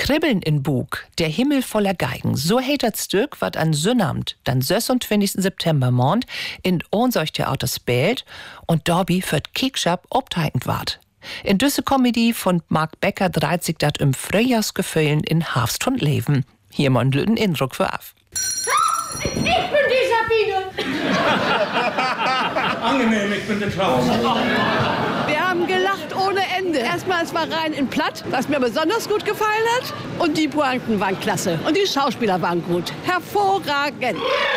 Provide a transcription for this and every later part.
Kribbeln in Bug, der Himmel voller Geigen. So heet das Stück, wat an Sünnamt, dann 26. September Mond in Ohnsorg-Theater spielt und Dorby für Kickschap obteigend ward. In düsse Comedy von Mark Becker dreht sich dat im Frühjahrsgefühlen in Herbst und Leben. Hier mal einen blöden Eindruck für af. Ich bin die Sabine. Angenehm, ich bin der Klaus. Wir haben gelacht ohne Ende. Erstmal, es war rein in Platt, was mir besonders gut gefallen hat. Und die Pointen waren klasse. Und die Schauspieler waren gut. Hervorragend.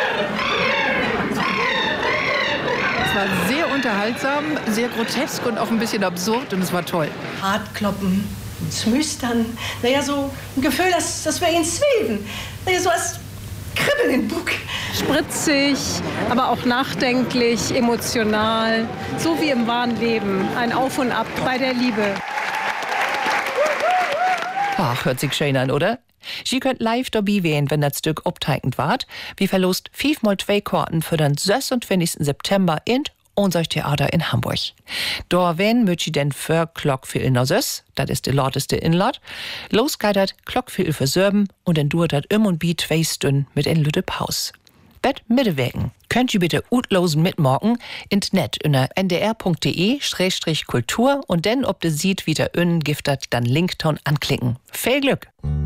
Es war sehr unterhaltsam, sehr grotesk und auch ein bisschen absurd und es war toll. Hartkloppen, Smüstern, so ein Gefühl, dass wir ihn zweben. So als Kribbeln im Bug. Spritzig, aber auch nachdenklich, emotional, so wie im wahren Leben. Ein Auf und Ab bei der Liebe. Ach, hört sich schön an, oder? Sie könnt live dabei wählen, wenn das Stück obteigend wart. Wir verlost 5x2 Karten für den 26. September in Ohnsorg-Theater in Hamburg. Da wen möcht ihr denn für Glockviertel noch süß? Das ist der lauteste Inlot. Los geht das Glockviertel für Sörben und dann dauert das und bi 2 Stunden mit en Lütte Paus. Bet mitwegen könnt ihr bitte utlosen mitmorgen ins Net unter ndr.de/kultur und dann ob de sieht, wie der giftet, dann Linkton anklicken. Viel Glück!